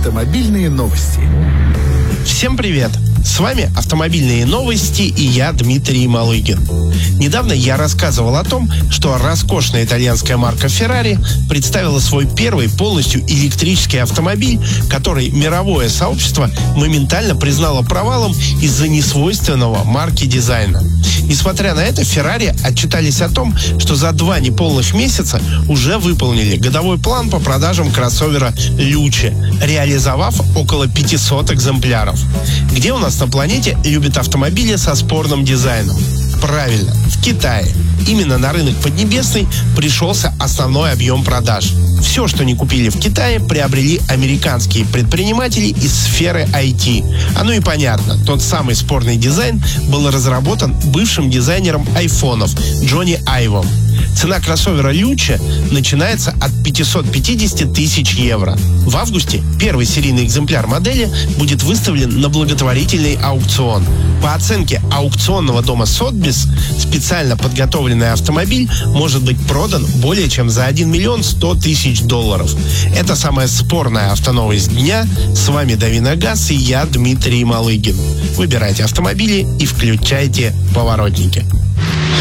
Автомобильные новости. Всем привет! С вами «Автомобильные новости» и я, Дмитрий Малыгин. Недавно я рассказывал о том, что роскошная итальянская марка Ferrari представила свой первый полностью электрический автомобиль, который мировое сообщество моментально признало провалом из-за несвойственного марке дизайна. Несмотря на это, Ferrari отчитались о том, что за 2 неполных месяца уже выполнили годовой план по продажам кроссовера Luce, реализовав около 500 экземпляров. Где у нас на планете любят автомобили со спорным дизайном? Правильно, в Китае. Именно на рынок Поднебесный пришелся основной объем продаж. Все, что не купили в Китае, приобрели американские предприниматели из сферы IT. Оно и понятно, тот самый спорный дизайн был разработан бывшим дизайнером айфонов Джонни Айвом. Цена кроссовера Luce начинается от 550 тысяч евро. В августе первый серийный экземпляр модели будет выставлен на благотворительный аукцион. По оценке аукционного дома Sotheby's, специально подготовленный автомобиль может быть продан более чем за 1 миллион 100 тысяч долларов. Это самая спорная автоновость дня. С вами Дави на газ и я, Дмитрий Малыгин. Выбирайте автомобили и включайте поворотники.